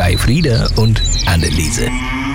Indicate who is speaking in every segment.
Speaker 1: bei Frieda und Anneliese.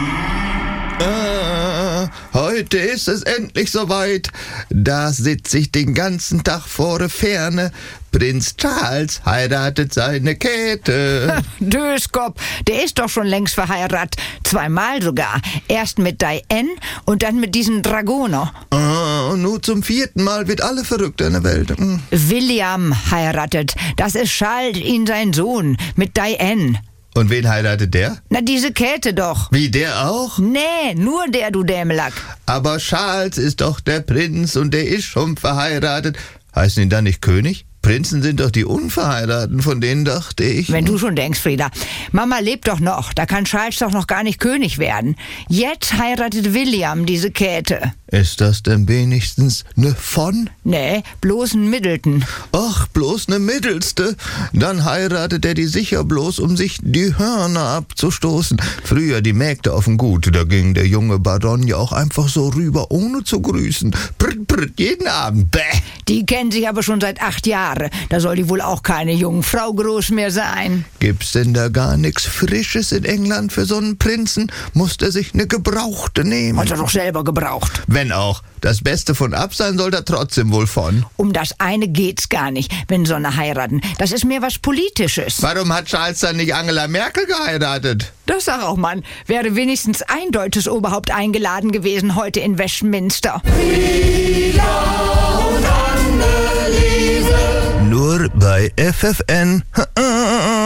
Speaker 2: Heute ist es endlich soweit. Da sitze ich den ganzen Tag vor der Ferne. Prinz Charles heiratet seine Käthe.
Speaker 3: Döskop, der ist doch schon längst verheiratet. 2-mal sogar. Erst mit Diane und dann mit diesem Dragoner.
Speaker 2: Und nun zum 4. Mal wird alle verrückt in der Welt.
Speaker 3: William heiratet. Das ist Charles, sein Sohn, mit Diane.
Speaker 2: Und wen heiratet der?
Speaker 3: Na, diese Käthe doch.
Speaker 2: Wie, der auch?
Speaker 3: Nee, nur der, du Dämelack.
Speaker 2: Aber Charles ist doch der Prinz und der ist schon verheiratet. Heißen die dann nicht König? Prinzen sind doch die Unverheirateten, von denen dachte ich.
Speaker 3: Wenn du schon denkst, Frieda. Mama lebt doch noch, da kann Charles doch noch gar nicht König werden. Jetzt heiratet William diese Käthe.
Speaker 2: Ist das denn wenigstens ne von?
Speaker 3: Nee, bloß ein Middleton.
Speaker 2: Ach, bloß ne Mittelste. Dann heiratet er die sicher bloß, um sich die Hörner abzustoßen. Früher die Mägde auf dem Gut, da ging der junge Baron ja auch einfach so rüber, ohne zu grüßen. Pritt, pritt, jeden Abend. Bäh.
Speaker 3: Die kennen sich aber schon seit 8 Jahren. Da soll die wohl auch keine Jungfrau groß mehr sein.
Speaker 2: Gibt's denn da gar nichts Frisches in England für so einen Prinzen? Muss er sich ne Gebrauchte nehmen?
Speaker 3: Hat er doch selber gebraucht.
Speaker 2: Wenn auch. Das Beste von ab sein soll er trotzdem wohl von.
Speaker 3: Um das eine geht's gar nicht, wenn so eine heiraten. Das ist mehr was Politisches.
Speaker 2: Warum hat Charles dann nicht Angela Merkel geheiratet?
Speaker 3: Das sag auch, Mann. Wäre wenigstens ein deutsches Oberhaupt eingeladen gewesen heute in Westminster.
Speaker 2: Nur bei FFN.